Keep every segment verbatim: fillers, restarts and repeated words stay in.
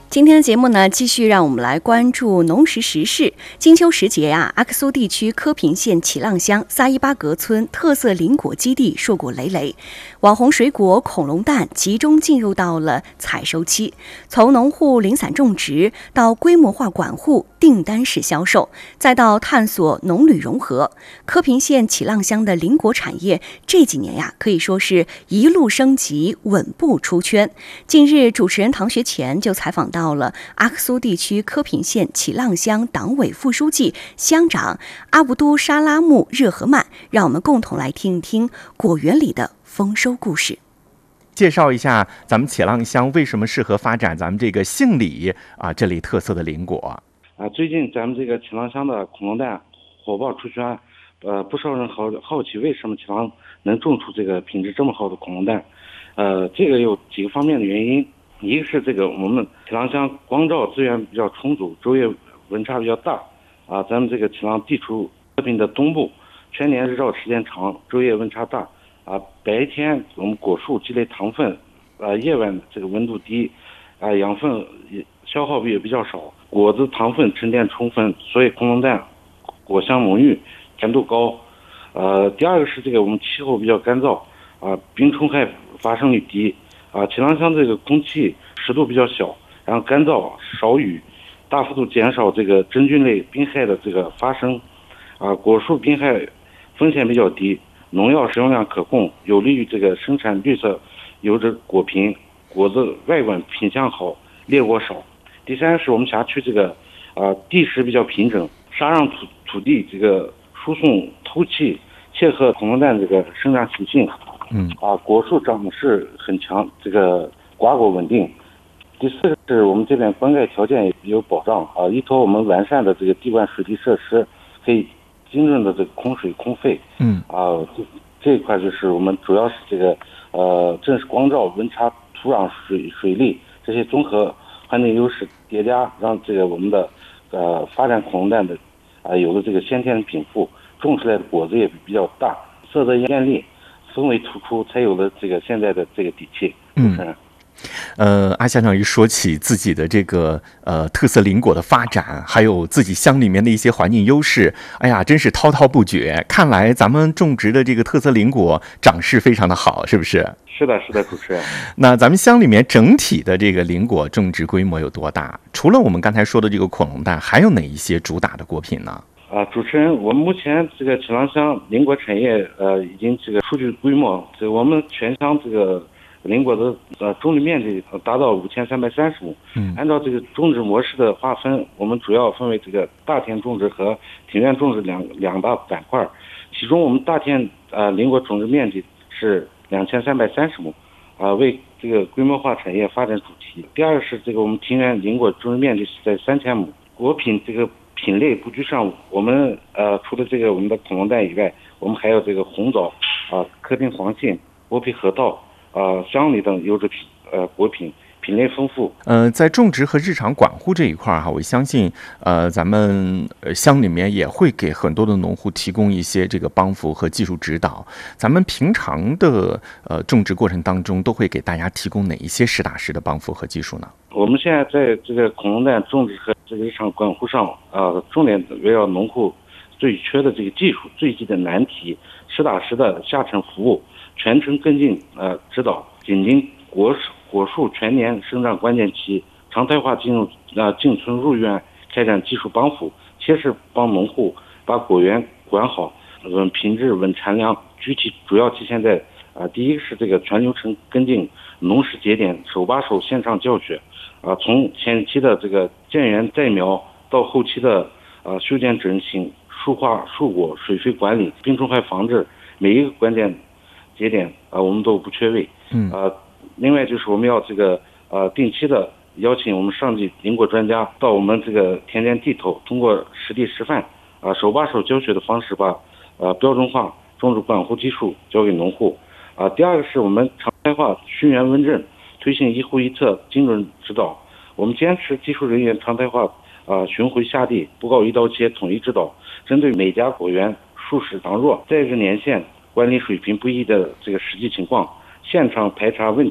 今天的节目呢，继续让我们来关注农时时事。金秋时节啊，阿克苏地区科平县启浪乡萨伊巴格村特色林果基地硕果累累，网红水果恐龙蛋集中进入到了采收期。从农户零散种植到规模化管护、订单式销售，再到探索农旅融合，科平县启浪乡的林果产业这几年呀，可以说是一路升级，稳步出圈。近日，主持人唐学前就采访到到了阿克苏地区科平县启浪乡党委副书记、乡长阿布都沙拉木热合曼，让我们共同来听一听果园里的丰收故事。 介绍一下咱们启浪乡为什么适合发展咱们这个杏李啊这类特色的林果啊。最近咱们这个启浪乡的恐龙蛋火爆出圈，呃，不少人好好奇为什么启浪能种出这个品质这么好的恐龙蛋，呃，这个有几个方面的原因。一个是这个我们启浪乡光照资源比较充足，昼夜温差比较大啊。咱们这个启浪地处和平的东部，全年日照时间长，昼夜温差大啊。白天我们果树积累糖分，啊，夜晚这个温度低，啊，养分也消耗也比较少，果子糖分沉淀充分，所以恐龙蛋果香浓郁，甜度高。呃，第二个是这个我们气候比较干燥啊，病虫害发生率低。啊，启浪乡这个空气湿度比较小，然后干燥少雨，大幅度减少这个真菌类病害的这个发生，啊，果树病害风险比较低，农药使用量可控，有利于这个生产绿色优质果品，果子外观品相好，裂果少。第三是我们辖区这个啊地势比较平整，沙壤土土地这个输送透气，切合恐龙蛋这个生长习性。 嗯啊，果树长势很强，这个瓜果稳定。第四个是我们这边灌溉条件也有保障啊，依托我们完善的这个地灌水利设施，可以精准的这个控水控沸。 嗯啊，这这一块就是我们主要是这个呃，正是光照、温差、土壤、水水利这些综合环境优势叠加，让这个我们的呃发展恐龙蛋的啊、呃、有了这个先天的禀赋，种出来的果子也比较大，色泽艳丽。氛围突出，才有了这个现在的这个底气。 嗯，呃，阿乡长一说起自己的这个呃特色林果的发展，还有自己乡里面的一些环境优势，哎呀，真是滔滔不绝。看来咱们种植的这个特色林果长势非常的好，是不是？ 是的，是的，主持人。 那咱们乡里面整体的这个林果种植规模有多大？除了我们刚才说的这个恐龙蛋，还有哪一些主打的果品呢？ 啊，主持人，我们目前这个启浪乡林果产业呃已经这个数据规模，这个我们全乡这个林果的呃种植面积达到五千三百三十亩。 嗯， 按照这个种植模式的划分，我们主要分为这个大田种植和庭院种植两两大板块，其中我们大田呃林果种植面积是两千三百三十亩，啊，为这个规模化产业发展主题。第二是这个我们庭院林果种植面积是在三千亩，果品这个品类布局上，我们呃除了这个我们的恐龙蛋以外，我们还有这个红枣啊、科平黄杏、剥皮核桃啊、香梨等优质品呃果品，品类丰富。 呃，在种植和日常管护这一块哈，我相信呃咱们乡里面也会给很多的农户提供一些这个帮扶和技术指导。咱们平常的呃种植过程当中，都会给大家提供哪一些实打实的帮扶和技术呢？ 我们现在在这个恐龙蛋种植和这个日常管护上啊、呃，重点围绕农户最缺的这个技术、最急的难题，实打实的下沉服务，全程跟进呃指导，紧盯果果树全年生长关键期，常态化进入呃进村入院，开展技术帮扶，切实帮农户把果园管好，稳品质、稳产量。具体主要体现在啊、呃，第一个是这个全流程跟进，农时节点手把手现场教学。啊，从前期的这个建园栽苗到后期的呃修剪整形、树化、树果、水肥管理、病虫害防治，每一个关键节点啊、呃，我们都不缺位。 嗯。 呃，另外就是我们要这个呃定期的邀请我们上级林果专家到我们这个田间地头，通过实地示范啊、呃，手把手教学的方式把呃标准化种植管护技术交给农户。啊、呃，第二个是我们常态化巡园问诊。推行一户一策精准指导，我们坚持技术人员常态化啊、呃、巡回下地，不搞一刀切，统一指导，针对每家果园树势强弱、栽植年限、管理水平不一的这个实际情况，现场排查问题，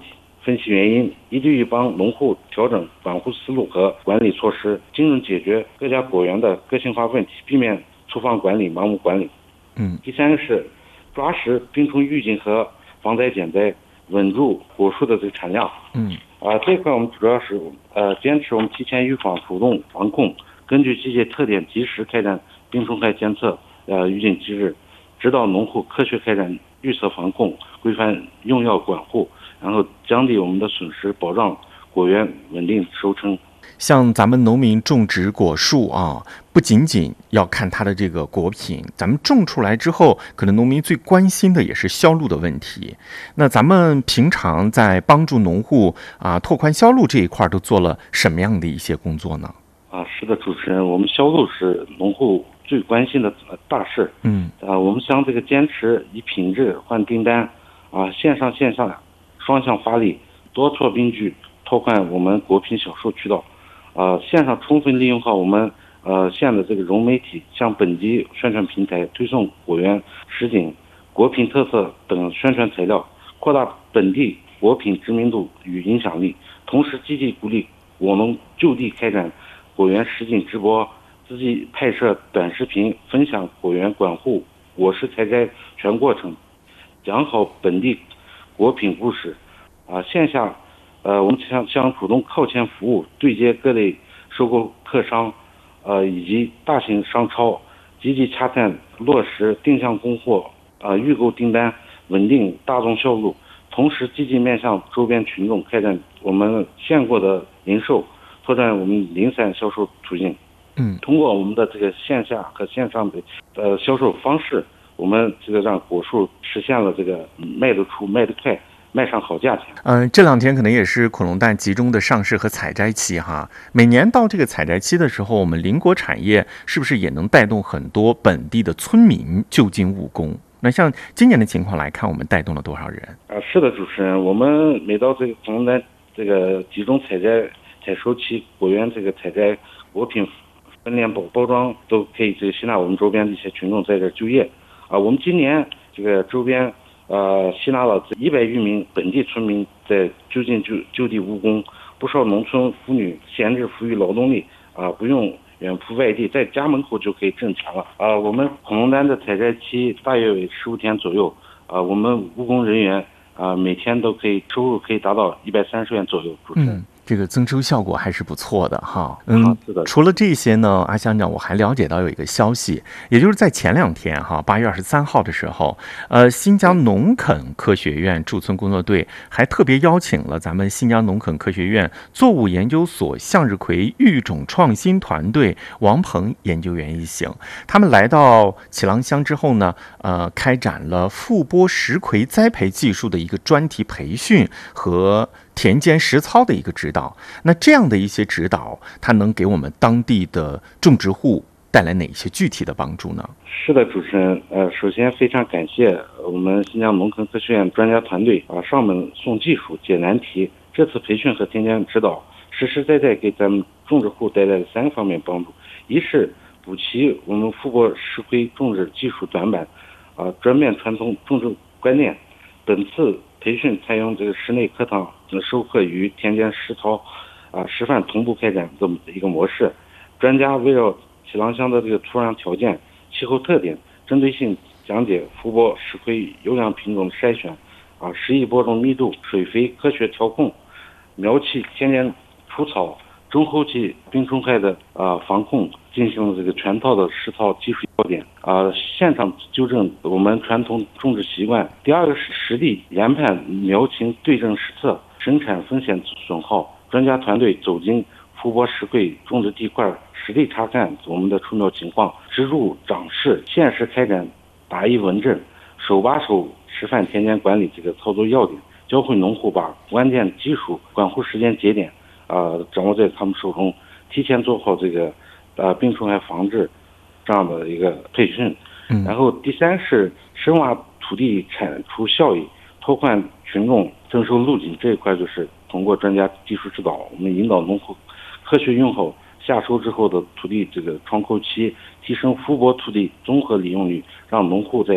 分析原因，一对一帮农户调整管护思路和管理措施，精准解决各家果园的个性化问题，避免粗放管理、盲目管理。 嗯， 第三个是抓实病虫预警和防灾减灾，稳住果树的这个产量。 嗯， 啊，这块我们主要是呃坚持我们提前预防、主动防控，根据季节特点及时开展病虫害监测、呃预警机制，指导农户科学开展预测防控，规范用药管护，然后降低我们的损失，保障果园稳定收成。 像咱们农民种植果树啊，不仅仅要看它的这个果品，咱们种出来之后，可能农民最关心的也是销路的问题。那咱们平常在帮助农户啊拓宽销路这一块都做了什么样的一些工作呢？ 啊，是的，主持人，我们销路是农户最关心的大事。 嗯， 啊，我们将这个坚持以品质换订单，啊，线上线下双向发力，多措并举，拓宽我们果品销售渠道。呃，线上充分利用好我们呃县的这个融媒体，向本地宣传平台推送果园实景、果品特色等宣传材料，扩大本地果品知名度与影响力。同时，积极鼓励我们就地开展果园实景直播，自己拍摄短视频，分享果园管护、果实采摘全过程，讲好本地果品故事。啊，线下。呃，我们向向主动靠前服务，对接各类收购客商，呃，以及大型商超，积极洽谈落实定向供货，呃，预购订单，稳定大宗销路。同时，积极面向周边群众开展我们县果的零售，拓展我们零散销售途径。 嗯，通过我们的这个线下和线上的呃销售方式，我们这个让果树实现了这个卖得出、卖得快。卖上好价钱。 嗯、呃，这两天可能也是恐龙蛋集中的上市和采摘期哈。每年到这个采摘期的时候，我们林果产业是不是也能带动很多本地的村民就近务工？那像今年的情况来看，我们带动了多少人？ 啊，是的，主持人，我们每到这个恐龙蛋这个集中采摘采收期，果园这个采摘果品分拣包包装都可以这个吸纳我们周边的一些群众在这就业。啊，我们今年这个周边。呃，吸纳了一百余名本地村民在就近就就地务工，不少农村妇女闲置富裕劳动力啊、呃，不用远赴外地，在家门口就可以挣钱了啊、呃。我们恐龙蛋的采摘期大约为十五天左右啊、呃，我们务工人员啊、呃、每天都可以收入可以达到一百三十元左右。主持人。嗯， 这个增收效果还是不错的哈。嗯， 啊、是的。 除了这些呢，阿乡长，我还了解到有一个消息，也就是在前两天哈，八月二十三号的时候，呃，新疆农垦科学院驻村工作队还特别邀请了咱们新疆农垦科学院作物研究所向日葵育种创新团队王鹏研究员一行，他们来到启郎乡之后呢，呃，开展了复播石葵栽培技术的一个专题培训和田间实操的一个指导。那这样的一些指导，它能给我们当地的种植户带来哪些具体的帮助呢？ 是的，主持人，呃，首先非常感谢我们新疆农垦科学院专家团队啊，上门送技术解难题。这次培训和田间指导，实实在在给咱们种植户带来了三个方面帮助：一是补齐我们复播石葵种植技术短板，啊，转变传统种植观念。本次培训采用这个室内课堂授课与田间实操啊示范同步开展这么一个模式。专家围绕启郎乡的这个土壤条件、气候特点，针对性讲解复播石葵优良品种的筛选啊，适宜播种密度、水肥科学调控，苗期田间除草、中后期病虫害的啊防控，进行了这个全套的实操技术要点啊，现场纠正我们传统种植习惯。第二个是实地研判苗情对症施策，生产风险损耗。专家团队走进复播石葵种植地块，实地查看我们的出苗情况，植株长势，限时开展答疑问诊，手把手示范田间管理这个操作要点，教会农户把关键技术、管护时间节点啊、呃、掌握在他们手中，提前做好这个呃病虫害防治这样的一个培训。 嗯， 然后第三是深挖土地产出效益，拓宽群众增收路径。这一块就是通过专家技术指导，我们引导农户科学用好下收之后的土地这个窗口期，提升复播土地综合利用率，让农户在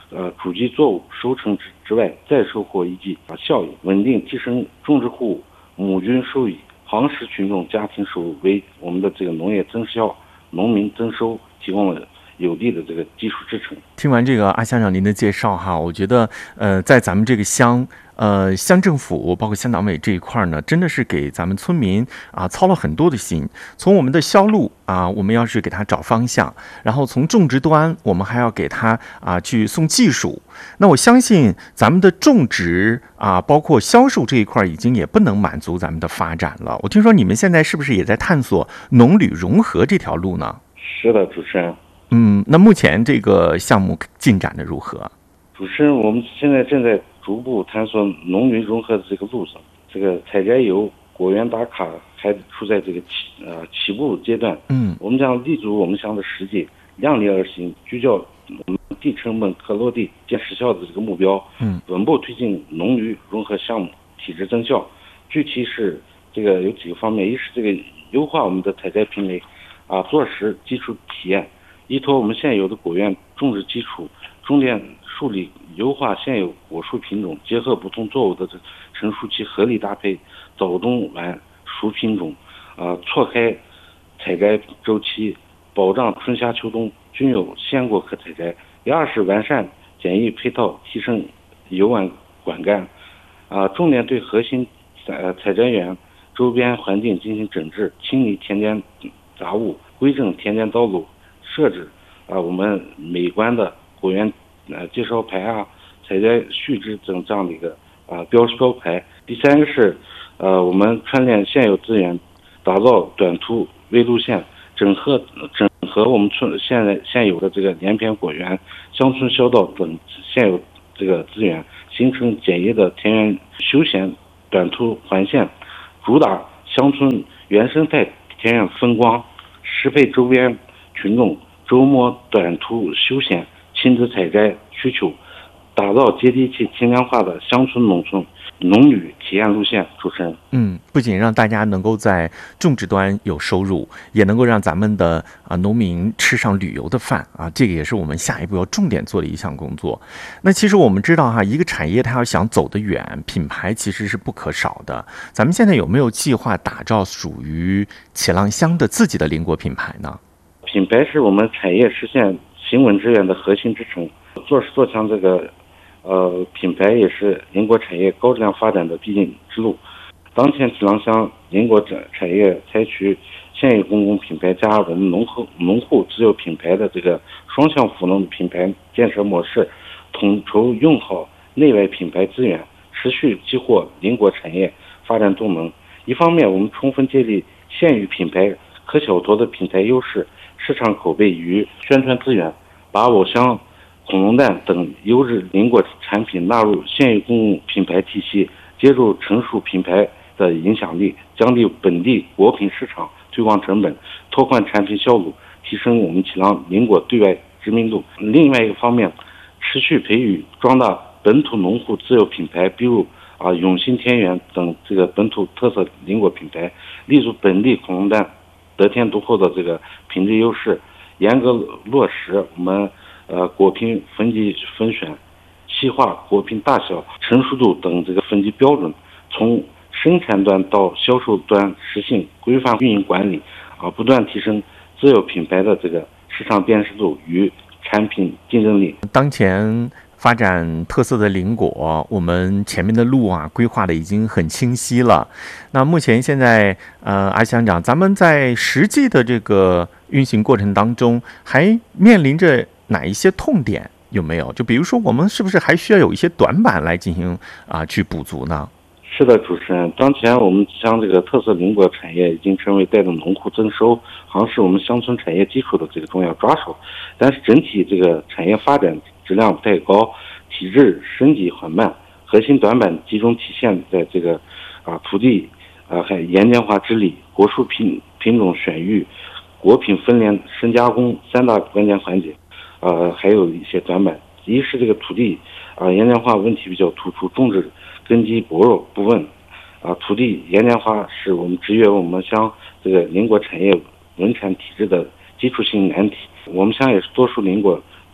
呃主基作物收成之之外，再收获一季啊效益，稳定提升种植户亩均收益，行市群众家庭收入，为我们的这个农业增效、农民增收提供了有力的这个基础支撑。 听完这个阿乡长您的介绍哈，我觉得呃，在咱们这个乡。呃，乡政府包括乡党委这一块呢，真的是给咱们村民啊操了很多的心。从我们的销路啊，我们要是给他找方向，然后从种植端，我们还要给他啊去送技术。那我相信咱们的种植啊，包括销售这一块，已经也不能满足咱们的发展了。我听说你们现在是不是也在探索农旅融合这条路呢？ 是的，主持人。 嗯，那目前这个项目进展的如何？ 主持人，我们现在正在逐步探索农民融合的这个路上，这个采摘油、果园打卡还处在这个起呃起步阶段。 嗯， 我们将立足我们乡的实际，量力而行，聚焦我们低成本可落地、见实效的这个目标。 嗯， 稳步推进农渔融合项目，体质增效。具体是这个有几个方面，一是这个优化我们的采摘品类，啊，落实基础体验，依托我们现有的果园种植基础，重点树立优化现有果树品种，结合不同作物的这成熟期合理搭配早冬晚熟品种，啊、呃，错开采摘周期，保障春夏秋冬均有鲜果可采摘。第二是完善检疫配套，提升油管管干，啊、呃，重点对核心呃采摘园周边环境进行整治，清理田间杂物，规整田间道路，设置啊、呃、我们美观的果园呃介绍牌啊、采摘须知等这样的一个啊、呃、标标牌。第三个是呃我们串联现有资源，打造短途微路线，整合整合我们村现在现有的这个连片果园、乡村小道等现有这个资源，形成简易的田园休闲短途环线，主打乡村原生态田园风光，适配周边群众周末短途休闲、亲子采摘需求，打造接地气、轻量化的乡村农村农旅体验路线。主持人， 嗯，不仅让大家能够在种植端有收入，也能够让咱们的啊农民吃上旅游的饭啊，这个也是我们下一步要重点做的一项工作。那其实我们知道哈，一个产业它要想走得远，品牌其实是不可少的。咱们现在有没有计划打造属于启浪乡的自己的邻国品牌呢？ 品牌是我们产业实现行稳致远的核心支撑，做事做强这个呃品牌也是邻国产业高质量发展的必经之路。当前启浪乡邻国产业采取现有公共品牌加我们农户农户自有品牌的这个双向赋能品牌建设模式，统筹用好内外品牌资源，持续激活邻国产业发展动能。一方面，我们充分借力现有品牌可小托的品牌优势、市场口碑与宣传资源，把我乡恐龙蛋等优质邻国产品纳入现有公共品牌体系，借助成熟品牌的影响力，降低本地果品市场推广成本，拓宽产品销路，提升我们启浪邻国对外知名度。另外一个方面，持续培育壮大本土农户自有品牌，比如啊永信田园等这个本土特色邻国品牌，立足本地恐龙蛋得天独厚的这个品质优势，严格落实我们呃果品分级分选、细化果品大小、成熟度等这个分级标准，从生产端到销售端实行规范运营管理，啊，不断提升自有品牌的这个市场辨识度与产品竞争力。 当前发展特色的邻国，我们前面的路啊规划的已经很清晰了。那目前现在呃，阿乡长，咱们在实际的这个运行过程当中，还面临着哪一些痛点？有没有？就比如说，我们是不是还需要有一些短板来进行啊去补足呢？ 是的，主持人，当前我们将这个特色邻国产业已经成为带动农户增收，好像是我们乡村产业基础的这个重要抓手。但是整体这个产业发展质量不太高，体制升级缓慢，核心短板集中体现在这个啊土地啊还严简化治理、果树品品种选育、果品分联、深加工三大关键环节。呃，还有一些短板，一是这个土地啊严简化问题比较突出，种植根基薄弱不稳，啊，土地严简化是我们制约我们乡这个邻国产业稳产体制的基础性难题。我们乡也是多数邻国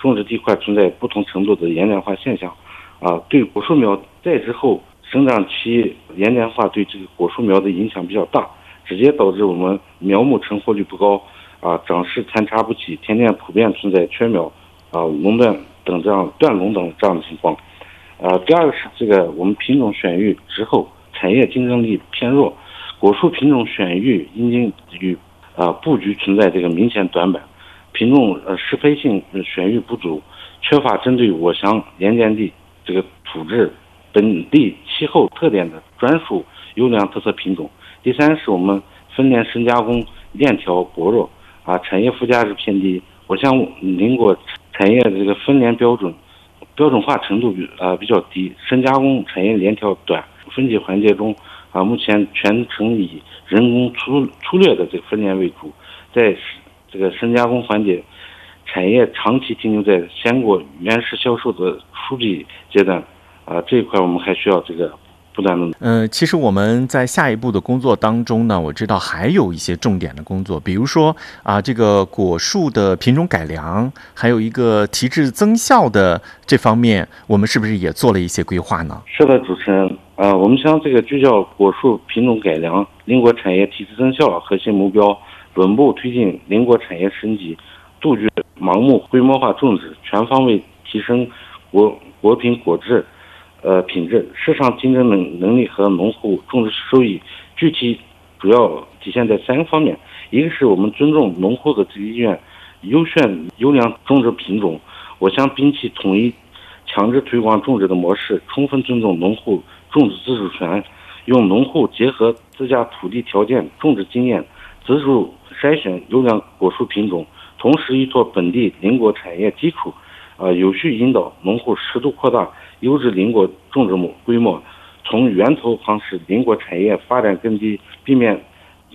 种植地块存在不同程度的盐碱化现象，啊，对果树苗栽植后生长期盐碱化对这个果树苗的影响比较大，直接导致我们苗木成活率不高，啊，长势参差不齐，田间普遍存在缺苗，啊，垄断等这样断垄等这样的情况。呃，第二个是这个我们品种选育之后产业竞争力偏弱，果树品种选育因经与啊、呃、布局存在这个明显短板，品种呃适配性选育不足，缺乏针对我乡盐碱地这个土质本地气候特点的专属优良特色品种。第三是我们分联深加工链条薄弱，啊，产业附加值偏低，我乡邻国产业的这个分联标准标准化程度比啊比较低，深加工产业链条短，分解环节中啊目前全程以人工粗粗略的这个分联为主，在这个深加工环节，产业长期停留在鲜果原始销售的初级阶段，啊这一块我们还需要这个不断的。 呃，其实我们在下一步的工作当中呢，我知道还有一些重点的工作，比如说啊，这个果树的品种改良，还有一个提质增效的这方面，我们是不是也做了一些规划呢？ 是的，主持人，呃，我们将这个聚焦果树品种改良、邻国产业提质增效核心目标，稳步推进邻国产业升级，杜绝盲目规模化种植，全方位提升果果品果质。呃，品质、市场竞争能能力和农户种植收益，具体主要体现在三个方面。一个是我们尊重农户的这个意愿，优选优良种植品种。我乡摒弃统一强制推广种植的模式，充分尊重农户种植自主权，用农户结合自家土地条件、种植经验，自主筛选优良果树品种，同时依托本地邻国产业基础，呃，有序引导农户适度扩大优质邻国种植规模，从源头夯实邻国产业发展根基，避免